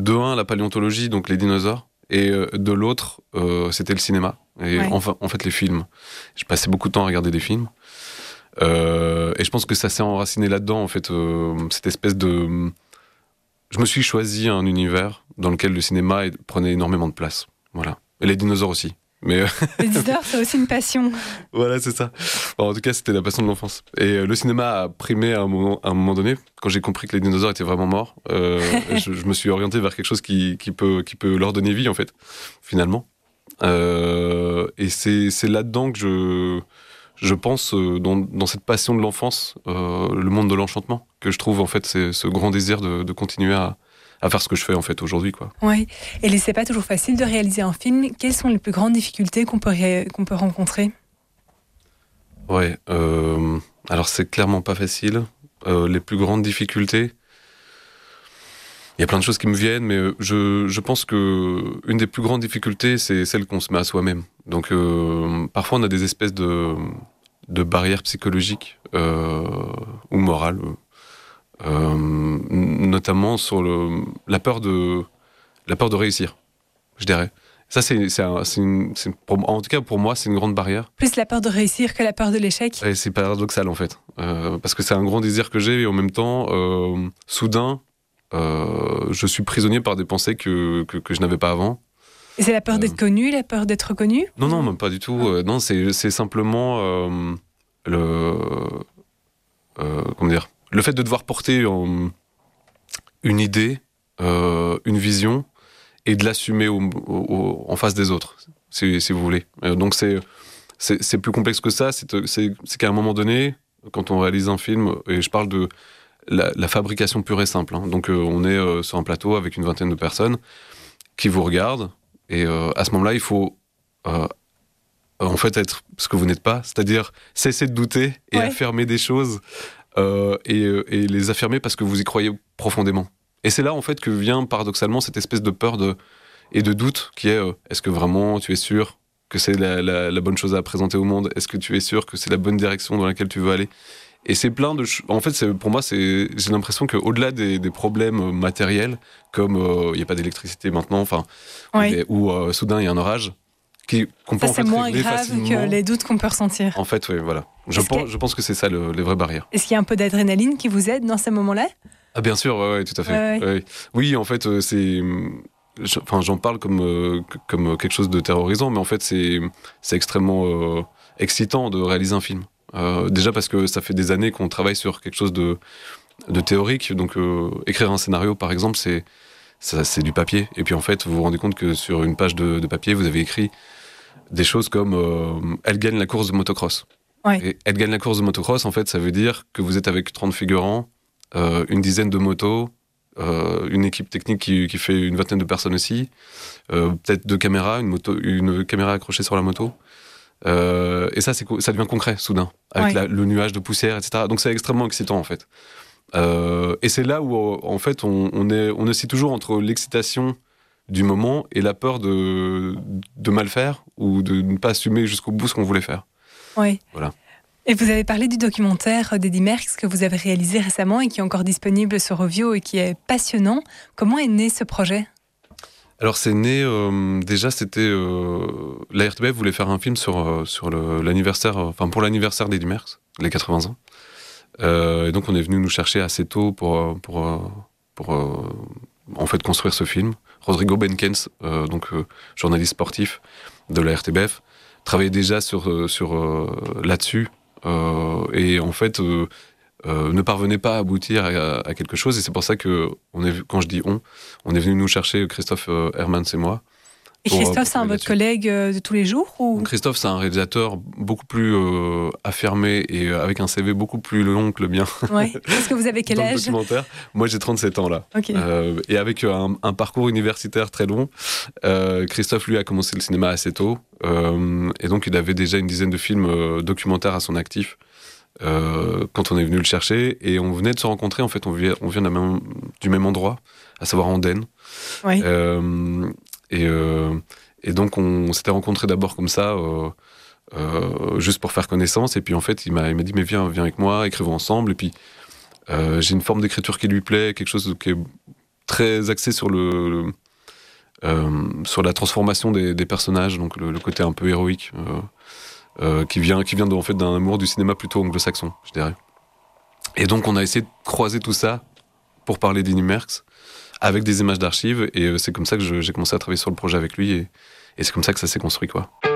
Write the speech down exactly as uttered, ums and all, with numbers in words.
de un, la paléontologie, donc les dinosaures, et euh, de l'autre, euh, c'était le cinéma. Et ouais. enfin, en fait, les films. Je passais beaucoup de temps à regarder des films. Euh, et je pense que ça s'est enraciné là-dedans, en fait, euh, cette espèce de... Je me suis choisi un univers dans lequel le cinéma prenait énormément de place. Voilà. Et les dinosaures aussi. Mais Les dinosaures, c'est aussi une passion. Voilà, c'est ça. Bon, en tout cas, c'était la passion de l'enfance. Et euh, le cinéma a primé à un moment, à un moment donné, quand j'ai compris que les dinosaures étaient vraiment morts. Euh, je, je me suis orienté vers quelque chose qui, qui, peut, qui peut leur donner vie, en fait, finalement. Euh, et c'est, c'est là-dedans que je, je pense, euh, dans, dans cette passion de l'enfance, euh, le monde de l'enchantement, que je trouve, en fait, c'est ce grand désir de, de continuer à, à faire ce que je fais, en fait, aujourd'hui, quoi. Oui, et c'est pas toujours facile de réaliser un film. Quelles sont les plus grandes difficultés qu'on peut, ré... qu'on peut rencontrer ? Ouais, euh, alors c'est clairement pas facile. Euh, les plus grandes difficultés, il y a plein de choses qui me viennent, mais je, je pense que une des plus grandes difficultés, c'est celle qu'on se met à soi-même. Donc euh, parfois on a des espèces de, de barrières psychologiques euh, ou morales, euh, notamment sur le, la peur de la peur de réussir, je dirais. Ça, c'est, c'est, un, c'est, une, c'est pour, en tout cas pour moi, c'est une grande barrière. Plus la peur de réussir que la peur de l'échec. Et c'est paradoxal en fait, euh, parce que c'est un grand désir que j'ai et en même temps, euh, soudain, euh, je suis prisonnier par des pensées que, que, que je n'avais pas avant. Et c'est la peur Euh, d'être connu, la peur d'être reconnu ? Non, non, même pas du tout. Euh, non, c'est, c'est simplement euh, le, euh, comment dire, le fait de devoir porter en, une idée, euh, une vision, et de l'assumer au, au, en face des autres, si, si vous voulez. Euh, donc c'est, c'est, c'est plus complexe que ça. C'est, c'est, c'est qu'à un moment donné, quand on réalise un film, et je parle de la, la fabrication pure et simple, hein, donc euh, on est euh, sur un plateau avec une vingtaine de personnes qui vous regardent, et euh, à ce moment-là, il faut euh, en fait être ce que vous n'êtes pas, c'est-à-dire cesser de douter et ouais. affirmer des choses, euh, et, et les affirmer parce que vous y croyez profondément. Et c'est là, en fait, que vient paradoxalement cette espèce de peur de, et de doute qui est euh, est-ce que vraiment tu es sûr que c'est la, la, la bonne chose à présenter au monde ? Est-ce que tu es sûr que c'est la bonne direction dans laquelle tu veux aller ? Et c'est plein de... Ch- en fait, c'est, pour moi, c'est, j'ai l'impression qu'au-delà des, des problèmes matériels, comme il euh, n'y a pas d'électricité maintenant, enfin, oui. ou euh, soudain il y a un orage, qui, qu'on peut ça, en fait c'est moins régler grave facilement. que les doutes qu'on peut ressentir. En fait, oui, voilà. Je pense, que... je pense que c'est ça le, les vraies barrières. Est-ce qu'il y a un peu d'adrénaline qui vous aide dans ces moments-là ? Ah bien sûr, ouais, ouais, tout à fait. Ouais, ouais. Ouais. Oui, en fait, euh, c'est, enfin, j'en parle comme euh, comme quelque chose de terrorisant, mais en fait, c'est c'est extrêmement euh, excitant de réaliser un film. Euh, déjà parce que ça fait des années qu'on travaille sur quelque chose de de théorique, donc euh, écrire un scénario, par exemple, c'est ça, c'est du papier. Et puis en fait, vous vous rendez compte que sur une page de, de papier, vous avez écrit des choses comme euh, elle gagne la course de motocross. Ouais. Et elle gagne la course de motocross, en fait, ça veut dire que vous êtes avec trente figurants. Euh, une dizaine de motos, euh, une équipe technique qui, qui fait une vingtaine de personnes aussi, euh, peut-être deux caméras, une, moto, une caméra accrochée sur la moto. Euh, et ça, c'est, ça devient concret, soudain, avec ouais. la, le nuage de poussière, et cetera. Donc c'est extrêmement excitant, en fait. Euh, et c'est là où, en fait, on, on, est, on oscille toujours entre l'excitation du moment et la peur de, de mal faire ou de ne pas assumer jusqu'au bout ce qu'on voulait faire. Oui. Voilà. Et vous avez parlé du documentaire d'Eddy Merckx que vous avez réalisé récemment et qui est encore disponible sur Rovio et qui est passionnant. Comment est né ce projet ? Alors c'est né, euh, déjà c'était, euh, la R T B F voulait faire un film sur, euh, sur le, l'anniversaire, enfin pour l'anniversaire d'Eddy Merckx, les quatre-vingts ans. Euh, et donc on est venu nous chercher assez tôt pour, pour, pour, euh, en fait construire ce film. Rodrigo Benkens, euh, donc euh, journaliste sportif de la R T B F, travaillait déjà sur, sur, euh, là-dessus. Euh, et en fait, euh, euh, ne parvenait pas à aboutir à, à quelque chose. Et c'est pour ça que, on est, quand je dis on, on est venu nous chercher, Christophe euh, Hermans et moi. Et pour, Christophe, pour c'est un votre collègue euh, de tous les jours ou... Christophe, c'est un réalisateur beaucoup plus euh, affirmé et avec un C V beaucoup plus long que le mien. Ouais. Est-ce que vous avez quel dans âge ? le documentaire. Moi, j'ai trente-sept ans là. Okay. Euh, et avec un, un parcours universitaire très long. Euh, Christophe, lui, a commencé le cinéma assez tôt. Euh, et donc, il avait déjà une dizaine de films euh, documentaires à son actif. Euh, quand on est venu le chercher, et on venait de se rencontrer, en fait, on vient, on vient de même, du même endroit, à savoir Andenne. Oui. Euh, et, euh, et donc, on s'était rencontrés d'abord comme ça, euh, euh, juste pour faire connaissance, et puis en fait, il m'a, il m'a dit, mais viens, viens avec moi, écrivons ensemble, et puis euh, j'ai une forme d'écriture qui lui plaît, quelque chose qui est très axé sur le, le euh, sur la transformation des, des personnages, donc le, le côté un peu héroïque, euh, euh, qui vient qui vient de, en fait d'un amour du cinéma plutôt anglo-saxon, je dirais. Et donc on a essayé de croiser tout ça pour parler d'Eddie Merckx avec des images d'archives, et c'est comme ça que je, j'ai commencé à travailler sur le projet avec lui, et, et c'est comme ça que ça s'est construit, quoi.